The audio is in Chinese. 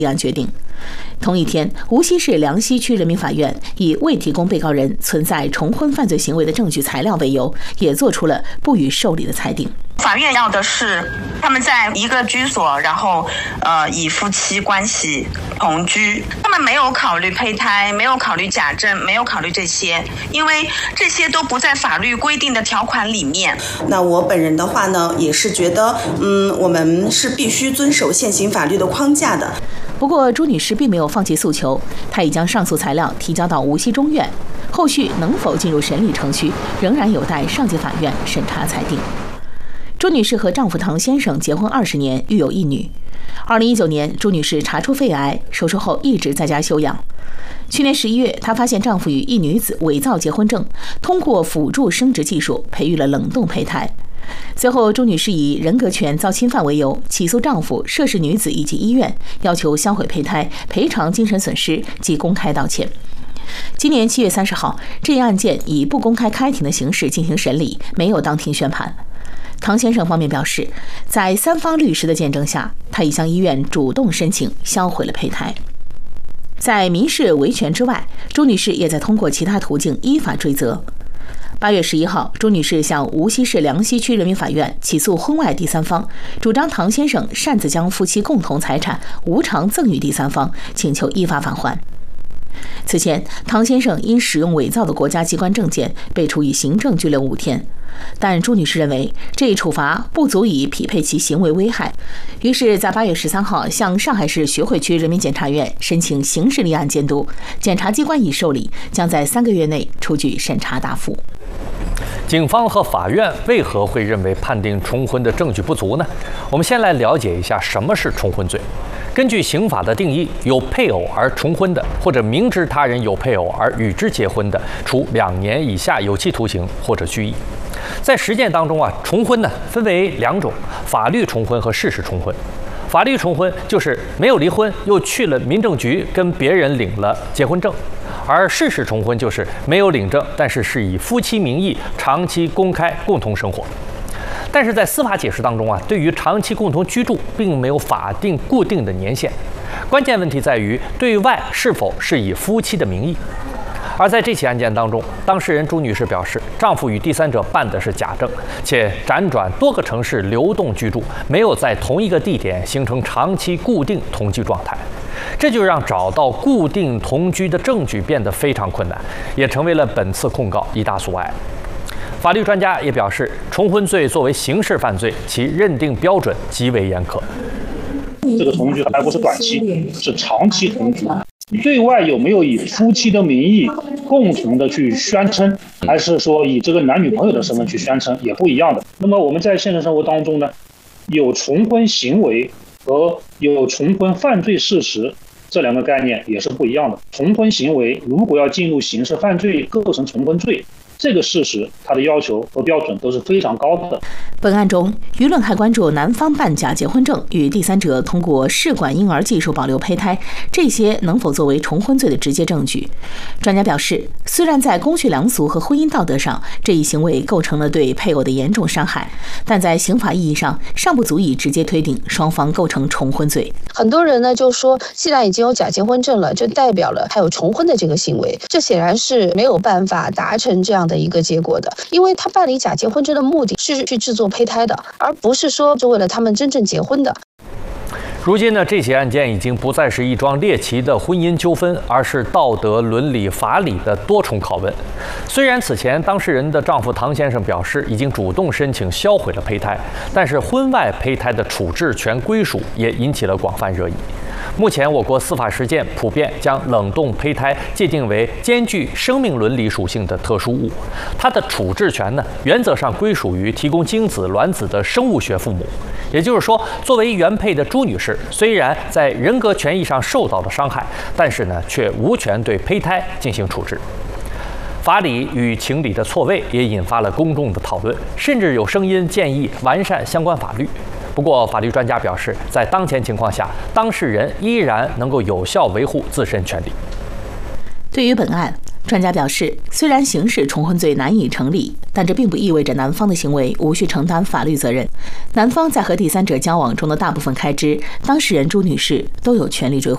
立案决定。同一天，无锡市梁溪区人民法院以未提供被告人存在重婚犯罪行为的证据材料为由，也作出了不予受理的裁定。 法院要的是他们在一个居所，然后以夫妻关系同居，他们没有考虑胚胎，没有考虑假证，没有考虑这些，因为这些都不在法律规定的条款里面。 那我本人的话呢，也是觉得我们是必须遵守现行法律的框架的。 不过朱女士并没有放弃诉求，她已将上诉材料提交到无锡中院，后续能否进入审理程序，仍然有待上级法院审查裁定。朱女士和丈夫唐先生结婚20年，育有1女。2019年，朱女士查出肺癌，手术后一直在家休养。去年11月，她发现丈夫与一女子伪造结婚证，通过辅助生殖技术培育了冷冻胚胎。随后，朱女士以人格权遭侵犯为由，起诉丈夫、涉事女子以及医院，要求销毁胚胎、赔偿精神损失及公开道歉。今年7月30号，这一案件以不公开开庭的形式进行审理，没有当庭宣判。唐先生方面表示，在3方律师的见证下，他已向医院主动申请销毁了胚胎。在民事维权之外，朱女士也在通过其他途径依法追责。8月11号，朱女士向无锡市梁溪区人民法院起诉婚外第三方，主张唐先生擅自将夫妻共同财产无偿赠与第三方，请求依法返还。此前，唐先生因使用伪造的国家机关证件被处以行政拘留5天，但朱女士认为这一处罚不足以匹配其行为危害，于是，在8月13号向上海市徐汇区人民检察院申请刑事立案监督，检察机关已受理，将在3个月内出具审查答复。 警方和法院为何会认为判定重婚的证据不足呢？我们先来了解一下什么是重婚罪。根据刑法的定义，有配偶而重婚的，或者明知他人有配偶而与之结婚的，处2年以下有期徒刑或者拘役。在实践当中重婚呢分为2种：法律重婚和事实重婚。法律重婚就是没有离婚，又去了民政局跟别人领了结婚证；而事实重婚就是没有领证，但是是以夫妻名义长期公开共同生活。但是在司法解释当中对于长期共同居住并没有法定固定的年限，关键问题在于对外是否是以夫妻的名义。而在这起案件当中，当事人朱女士表示，丈夫与第三者办的是假证，且辗转多个城市流动居住，没有在同一个地点形成长期固定同居状态，这就让找到固定同居的证据变得非常困难，也成为了本次控告一大阻碍。法律专家也表示，重婚罪作为刑事犯罪，其认定标准极为严苛。 这个同居还不是短期，是长期同居。对外有没有以夫妻的名义共同的去宣称，还是说以这个男女朋友的身份去宣称，也不一样的。那么我们在现实生活当中呢，有重婚行为和有重婚犯罪事实这2个概念也是不一样的。重婚行为如果要进入刑事犯罪，构成重婚罪，这个事实它的要求和标准都是非常高的。 本案中，舆论还关注男方办假结婚证与第三者通过试管婴儿技术保留胚胎，这些能否作为重婚罪的直接证据？专家表示，虽然在公序良俗和婚姻道德上，这一行为构成了对配偶的严重伤害，但在刑法意义上尚不足以直接推定双方构成重婚罪。 很多人呢就说，既然已经有假结婚证了，就代表了还有重婚的这个行为，这显然是没有办法达成这样的一个结果的，因为他办理假结婚证的目的是去制作胚胎的，而不是说是为了他们真正结婚的。 如今呢，这起案件已经不再是一桩猎奇的婚姻纠纷，而是道德、伦理、法理的多重拷问。虽然此前当事人的丈夫唐先生表示已经主动申请销毁了胚胎，但是婚外胚胎的处置权归属也引起了广泛热议。目前，我国司法实践普遍将冷冻胚胎界定为兼具生命伦理属性的特殊物，它的处置权呢，原则上归属于提供精子、卵子的生物学父母。也就是说，作为原配的朱女士，虽然在人格权益上受到了伤害，但是呢，却无权对胚胎进行处置。法理与情理的错位也引发了公众的讨论，甚至有声音建议完善相关法律。不过，法律专家表示，在当前情况下，当事人依然能够有效维护自身权利。 对于本案，专家表示，虽然刑事重婚罪难以成立，但这并不意味着男方的行为无需承担法律责任。男方在和第三者交往中的大部分开支，当事人朱女士都有权利追回。